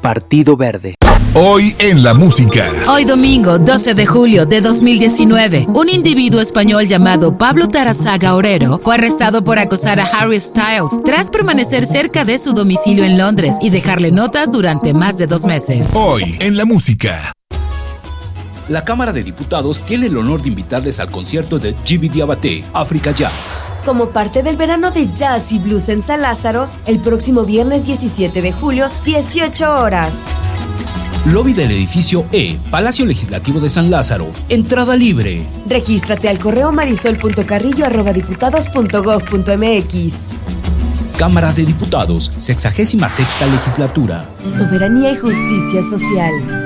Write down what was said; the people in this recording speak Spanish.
Partido Verde. Hoy en la música. Hoy domingo, 12 de julio de 2019, un individuo español llamado Pablo Tarazaga Orero fue arrestado por acosar a Harry Styles tras permanecer cerca de su domicilio en Londres y dejarle notas durante más de 2 meses. Hoy en la música. La Cámara de Diputados tiene el honor de invitarles al concierto de Djiby Diabaté, Africa Jazz. Como parte del verano de jazz y blues en San Lázaro, el próximo viernes 17 de julio, 18 horas. Lobby del edificio E, Palacio Legislativo de San Lázaro. Entrada libre. Regístrate al correo marisol.carrillo@diputados.gov.mx. Cámara de Diputados, 66ª legislatura. Soberanía y justicia social.